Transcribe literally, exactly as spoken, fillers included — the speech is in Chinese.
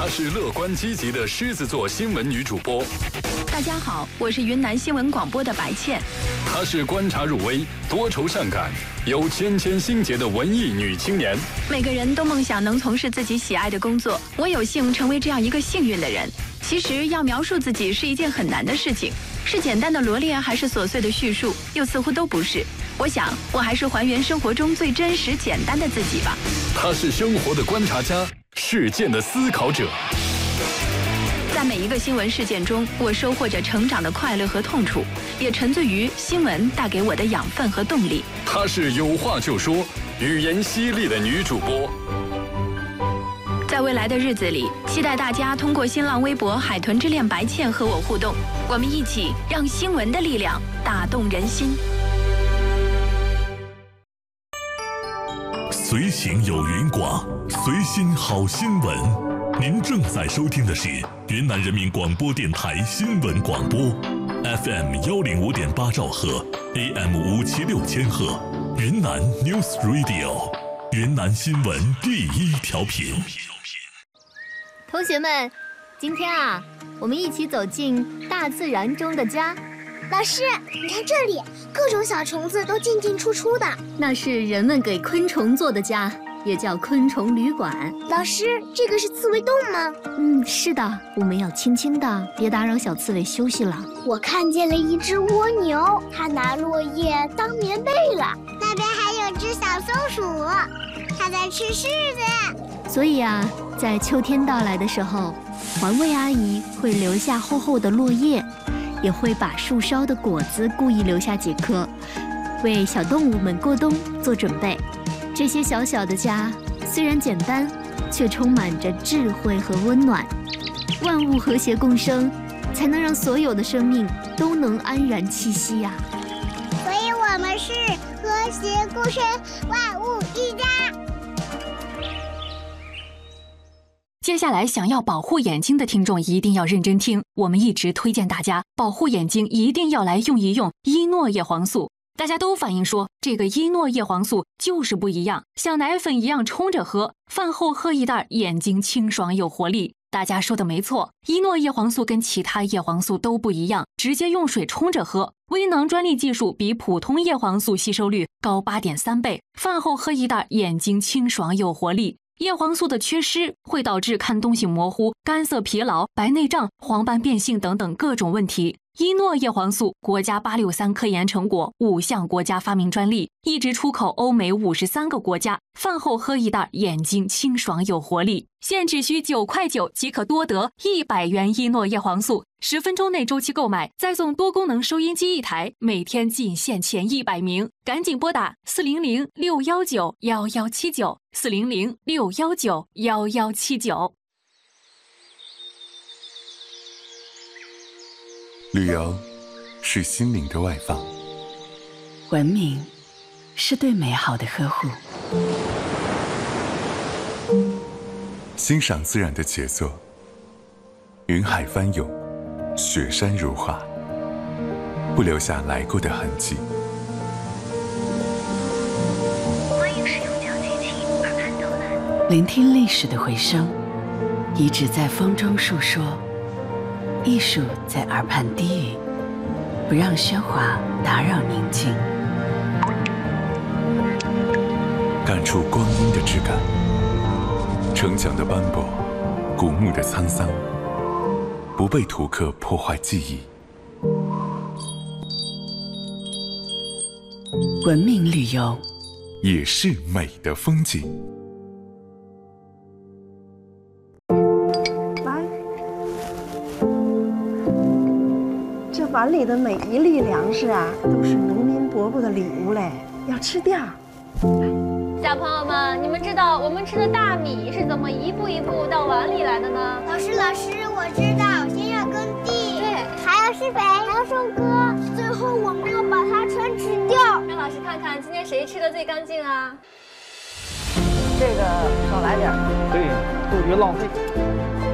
她是乐观积极的狮子座新闻女主播。 大家好，我是云南新闻广播的白倩。 她是观察入微、多愁善感、有谦谦心结的文艺女青年。 每个人都梦想能从事自己喜爱的工作，我有幸成为这样一个幸运的人。其实要描述自己是一件很难的事情，是简单的罗列还是琐碎的叙述，又似乎都不是。我想，我还是还原生活中最真实、简单的自己吧。 她是生活的观察家，事件的思考者。 在每一个新闻事件中，我收获着成长的快乐和痛楚，也沉醉于新闻带给我的养分和动力。 她是有话就说、语言犀利的女主播。 在未来的日子里，期待大家通过新浪微博海豚之恋白倩和我互动，我们一起让新闻的力量打动人心。 随行有云广，随心好新闻。您正在收听的是云南人民广播电台新闻广播 ，F M 幺零五点八兆赫 ，A M 五七六千赫，云南 News Radio， 云南新闻第一调频。 同学们，今天啊，我们一起走进大自然中的家。 老师，你看这里，各种小虫子都进进出出的。 那是人们给昆虫做的家，也叫昆虫旅馆。 老师，这个是刺猬洞吗？ 嗯，是的，我们要轻轻的，别打扰小刺猬休息了。 我看见了一只蜗牛，它拿落叶当棉被了。 那边还有只小松鼠，它在吃柿子。 所以啊，在秋天到来的时候，环卫阿姨会留下厚厚的落叶，也会把树梢的果子故意留下几颗，为小动物们过冬做准备。这些小小的家虽然简单，却充满着智慧和温暖。万物和谐共生，才能让所有的生命都能安然栖息呀、啊。 所以我们是和谐共生，万物一家。 接下来想要保护眼睛的听众一定要认真听，我们一直推荐大家保护眼睛一定要来用一用伊诺叶黄素。大家都反映说这个伊诺叶黄素就是不一样，像奶粉一样冲着喝，饭后喝一袋，眼睛清爽有活力。大家说的没错，伊诺叶黄素跟其他叶黄素都不一样，直接用水冲着喝。微囊专利技术比普通叶黄素吸收率高 八点三 倍，饭后喝一袋，眼睛清爽有活力。叶黄素的缺失会导致看东西模糊、干涩疲劳、白内障、黄斑变性等等各种问题。伊诺叶黄素国家八六三科研成果，五项国家发明专利，一直出口欧美五十三个国家。饭后喝一袋，眼睛清爽有活力。现只需九块九即可多得一百元伊诺叶黄素，十分钟内周期购买，再送多功能收音机一台，每天仅限前一百名，赶紧拨打四零零六幺九幺幺七九四零零六幺九幺幺七九。 旅游是心灵的外放， 文明是对美好的呵护， 欣赏自然的杰作，云海翻涌，雪山如画，不留下来过的痕迹。 欢迎使用讲机器耳畔导览， 聆听历史的回声，遗址在风中述说，艺术在耳畔低语，不让喧哗打扰宁静， 感触光阴的质感，城墙的斑驳，古墓的沧桑，不被图刻破坏记忆。 文明旅游也是美的风景。 碗里的每一粒粮食啊，都是农民伯伯的礼物嘞，要吃掉。 小朋友们，你们知道我们吃的大米是怎么一步一步到碗里来的呢？ 老师，老师，我知道，先要耕地，对，还要施肥，还要种歌，最后我们要把它全吃掉。 让老师看看今天谁吃的最干净啊？ 这个少来点， 对，不许浪费。